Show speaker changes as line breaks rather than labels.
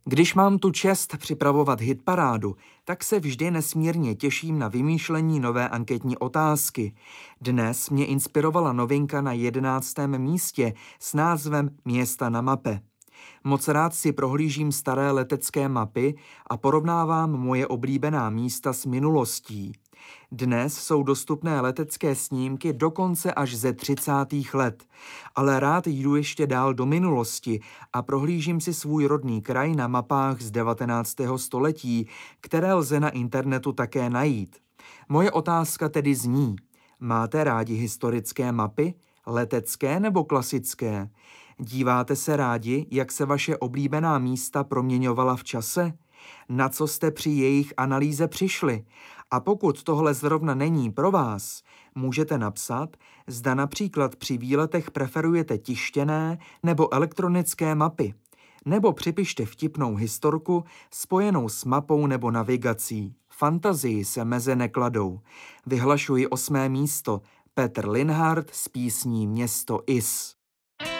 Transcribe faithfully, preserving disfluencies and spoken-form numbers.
Když mám tu čest připravovat hitparádu, tak se vždy nesmírně těším na vymýšlení nové anketní otázky. Dnes mě inspirovala novinka na jedenáctém místě s názvem Města na mape. Moc rád si prohlížím staré letecké mapy a porovnávám moje oblíbená místa s minulostí. Dnes jsou dostupné letecké snímky dokonce až ze třicátých let, ale rád jdu ještě dál do minulosti a prohlížím si svůj rodný kraj na mapách z devatenáctého století, které lze na internetu také najít. Moje otázka tedy zní: máte rádi historické mapy, letecké nebo klasické? Díváte se rádi, jak se vaše oblíbená místa proměňovala v čase? Na co jste při jejich analýze přišli? A pokud tohle zrovna není pro vás, můžete napsat, zda například při výletech preferujete tištěné nebo elektronické mapy. Nebo připište vtipnou historku spojenou s mapou nebo navigací. Fantazii se meze nekladou. Vyhlašuji osmé místo. Petr Linhart s písní Město Is.